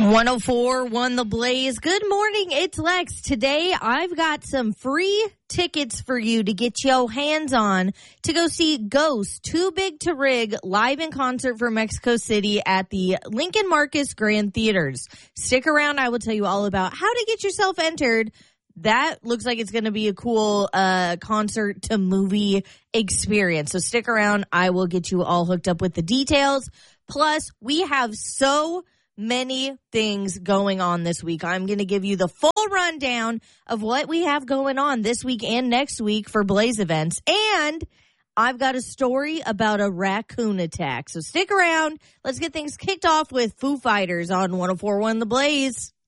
104.1 The Blaze. Good morning. It's Lex. Today, I've got some free tickets for you to get your hands on to go see Ghost, Too Big to Rig, live in concert for Mexico City at the Lincoln Marcus Grand Theaters. Stick around. I will tell you all about how to get yourself entered. That looks like it's going to be a cool concert to movie experience. So stick around. I will get you all hooked up with the details. Plus, we have so many things going on this week. I'm going to give you the full rundown of what we have going on this week and next week for Blaze events. And I've got a story about a raccoon attack. So stick around. Let's get things kicked off with Foo Fighters on 104.1 The Blaze.